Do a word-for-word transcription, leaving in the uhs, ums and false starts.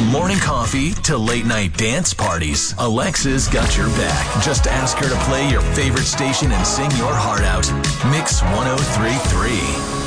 morning coffee to late night dance parties, Alexa's got your back. Just ask her to play your favorite station and sing your heart out. Mix one oh three point three.